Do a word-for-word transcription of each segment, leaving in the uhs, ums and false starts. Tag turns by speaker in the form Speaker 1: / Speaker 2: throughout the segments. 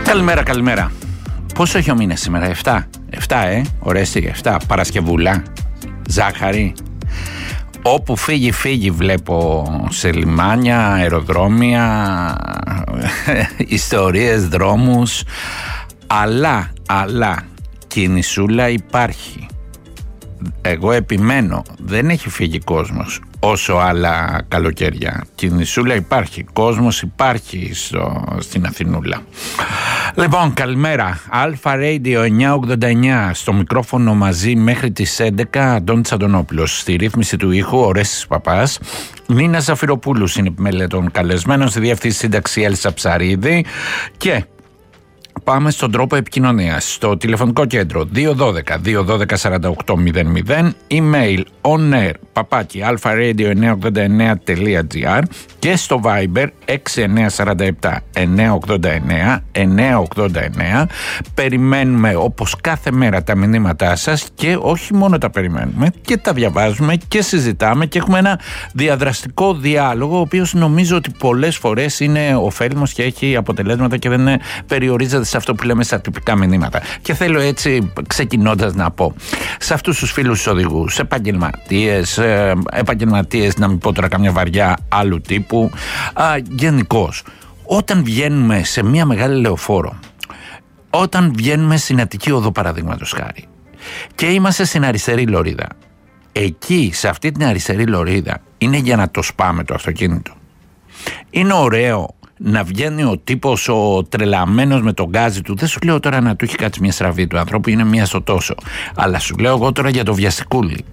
Speaker 1: Καλημέρα, καλημέρα. Πόσο έχει ο μήνας σήμερα, εφτά. εφτά, ε, ωραίστη, εφτά. Παρασκευούλα, ζάχαρη. Όπου φύγει, φύγει βλέπω σε λιμάνια, αεροδρόμια, ιστορίες, δρόμους. Αλλά, αλλά, κινησούλα υπάρχει. Εγώ επιμένω, δεν έχει φύγει κόσμος όσο άλλα καλοκαίρια. Κινησούλα υπάρχει, κόσμος υπάρχει στο, στην Αθηνούλα. Λοιπόν, καλημέρα. Αλφα Radio εννιακόσια ογδόντα εννιά στο μικρόφωνο μαζί μέχρι τις έντεκα. Αντώνης Αντωνόπουλος στη ρύθμιση του ήχου, Ορέστης Παπάς. Νίνα Ζαφυροπούλου είναι επιμελετών καλεσμένων, στη διευθύνση σύνταξη Έλσα Ψαρίδη. Και πάμε στον τρόπο επικοινωνίας. Στο τηλεφωνικό κέντρο δύο ένα δύο δύο ένα δύο τέσσερα οκτώ μηδέν μηδέν, email onair παπάκι alfaradio εννιακόσια ογδόντα εννιά τελεία τζι άρ και στο Viber έξι εννιά τέσσερα επτά εννιακόσια ογδόντα εννιά εννιακόσια ογδόντα εννιά. Περιμένουμε όπως κάθε μέρα τα μηνύματά σας και όχι μόνο τα περιμένουμε και τα διαβάζουμε και συζητάμε και έχουμε ένα διαδραστικό διάλογο, ο οποίος νομίζω ότι πολλές φορές είναι ωφέλιμος και έχει αποτελέσματα και δεν περιορίζεται σε αυτό που λέμε στα τυπικά μηνύματα. Και θέλω έτσι ξεκινώντας να πω σε αυτούς τους φίλους τους οδηγούς, επαγγελματίες, επαγγελματίες να μην πω τώρα καμιά βαριά άλλου τύπου, γενικώς, όταν βγαίνουμε σε μια μεγάλη λεωφόρο, όταν βγαίνουμε στην Αττική Οδό παραδείγματος χάρη και είμαστε στην αριστερή λωρίδα, εκεί σε αυτή την αριστερή λωρίδα είναι για να το σπάμε το αυτοκίνητο. Είναι ωραίο να βγαίνει ο τύπος ο τρελαμένος με τον γκάζι του. Δεν σου λέω τώρα να του έχει κάτσει μια στραβή του ανθρώπου, είναι μία στο τόσο. Αλλά σου λέω εγώ τώρα για το βιαστικούλι.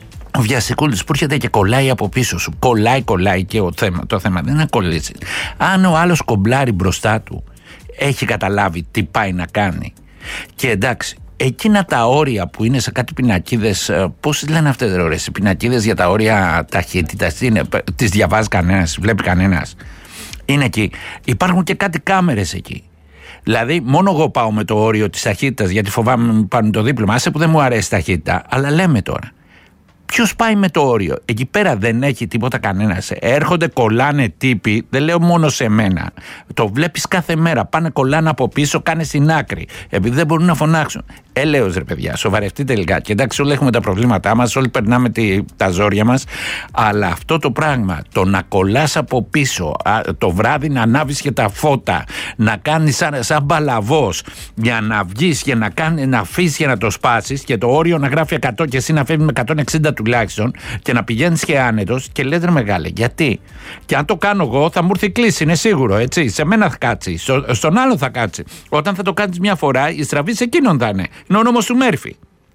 Speaker 1: Ο βιαστικούλης που έρχεται και κολλάει από πίσω σου. Κολλάει, κολλάει και ο θέμα, το θέμα δεν είναι να κολλήσει. Αν ο άλλος κομπλάρει μπροστά του, έχει καταλάβει τι πάει να κάνει. Και εντάξει, εκείνα τα όρια που είναι σε κάτι πινακίδες, πώς λένε αυτές ρε ώρες, οι πινακίδες για τα όρια ταχύτητας, τις διαβάζει κανένας, βλέπει κανένας. Είναι εκεί. Υπάρχουν και κάτι κάμερες εκεί. Δηλαδή, μόνο εγώ πάω με το όριο της ταχύτητας, γιατί φοβάμαι να μην πάρουν το δίπλωμα. Άσε που δεν μου αρέσει η ταχύτητα, αλλά λέμε τώρα. Ποιος πάει με το όριο? Εκεί πέρα δεν έχει τίποτα κανένας. Έρχονται, κολλάνε τύποι, δεν λέω μόνο σε μένα. Το βλέπεις κάθε μέρα. Πάνε, κολλάνε από πίσω, κάνε στην άκρη. Επειδή δεν μπορούν να φωνάξουν. Έλεος ρε παιδιά, σοβαρευτείτε λιγάκι. Εντάξει, όλοι έχουμε τα προβλήματά μας, όλοι περνάμε τη, τα ζόρια μας. Αλλά αυτό το πράγμα, το να κολλάς από πίσω, α, το βράδυ να ανάβεις και τα φώτα, να κάνεις σαν, σαν μπαλαβός, για να βγεις και να, κάνει, να αφήσεις και να το σπάσεις και το όριο να γράφει εκατό και εσύ να φεύγει με εκατόν εξήντα τουλάχιστον και να πηγαίνεις και άνετος και λες ρε μεγάλε, γιατί? Και αν το κάνω εγώ θα μου έρθει κλίση, είναι σίγουρο, έτσι. Σε μένα θα κάτσει, στο, στον άλλο θα κάτσει. Όταν θα το κάνεις μια φορά, η στραβή σε εκείνον θα είναι. Είναι ο νόμος του Μέρφυ.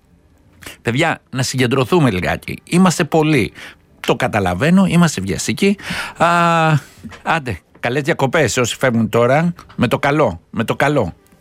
Speaker 1: Παιδιά, να συγκεντρωθούμε λιγάκι. Είμαστε πολλοί. Το καταλαβαίνω, είμαστε βιαστικοί. Α, άντε, καλές διακοπές όσοι φεύγουν τώρα. Με το καλό, με το καλό.